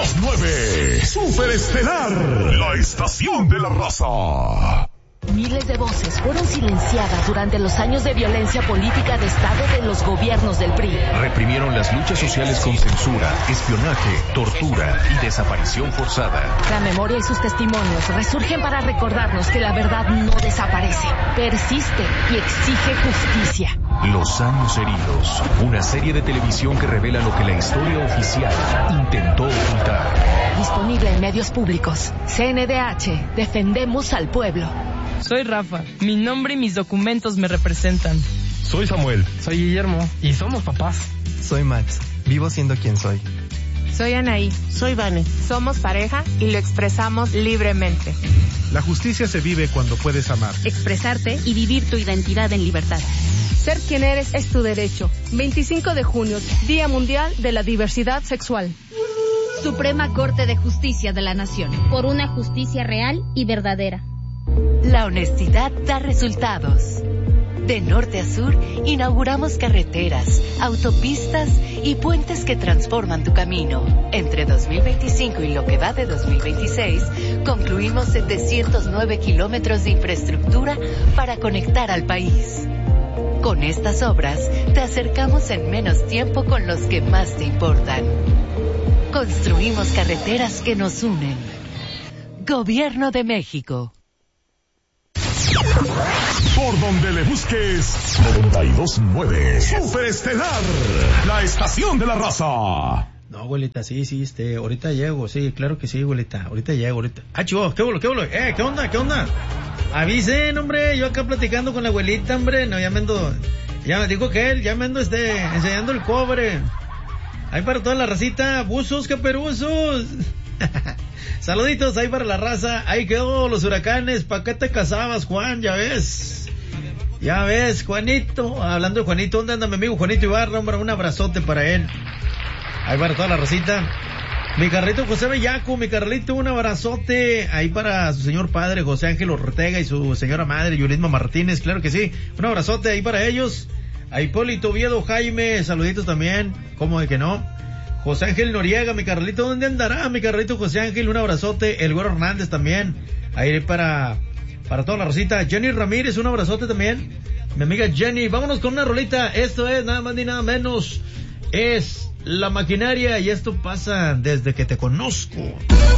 92.9, Superestelar, la estación de la raza. Miles de voces fueron silenciadas durante los años de violencia política de Estado de los gobiernos del PRI. Reprimieron las luchas sociales con censura, espionaje, tortura y desaparición forzada. La memoria y sus testimonios resurgen para recordarnos que la verdad no desaparece, persiste y exige justicia. Los años heridos, una serie de televisión que revela lo que la historia oficial intentó ocultar. Disponible en medios públicos. CNDH, defendemos al pueblo. Soy Rafa, mi nombre y mis documentos me representan. Soy Samuel. Soy Guillermo y somos papás. Soy Max, vivo siendo quien soy. Soy Anaí. Soy Vane. Somos pareja y lo expresamos libremente. La justicia se vive cuando puedes amar, expresarte y vivir tu identidad en libertad. Ser quien eres es tu derecho. 25 de junio, Día Mundial de la Diversidad Sexual. Suprema Corte de Justicia de la Nación. Por una justicia real y verdadera. La honestidad da resultados. De norte a sur, inauguramos carreteras, autopistas y puentes que transforman tu camino. Entre 2025 y lo que va de 2026, concluimos 709 kilómetros de infraestructura para conectar al país. Con estas obras, te acercamos en menos tiempo con los que más te importan. Construimos carreteras que nos unen. Gobierno de México. Por donde le busques, 92.9, Superestelar, la estación de la raza. No, abuelita, sí, ahorita llego, sí, claro que sí, abuelita, ahorita llego. Ah, chivo, ¿qué bolo? ¿Qué onda? Avisen, hombre, yo acá platicando con la abuelita, hombre, no, ya me dijo que él, ya me ando, enseñando el cobre. Ahí para toda la racita, buzos, caperuzos. Saluditos ahí para la raza. Ahí quedó los huracanes. ¿Para qué te casabas, Juan? Ya ves, Juanito. Hablando de Juanito, ¿dónde anda mi amigo Juanito Ibarra? Hombre, un abrazote para él. Ahí para toda la racita. Mi Carlito José Bellaco, mi Carlito, un abrazote ahí para su señor padre José Ángel Ortega y su señora madre Yulisma Martínez, claro que sí. Un abrazote ahí para ellos. A Hipólito Oviedo Jaime, saluditos también. ¿Cómo de que no? José Ángel Noriega, mi Carlito, ¿dónde andará? Mi Carlito José Ángel, un abrazote. El Güero Hernández también. Ahí para toda la rosita. Jenny Ramírez, un abrazote también. Mi amiga Jenny, vámonos con una rolita. Esto es nada más ni nada menos. Es La Maquinaria y esto pasa desde que te conozco.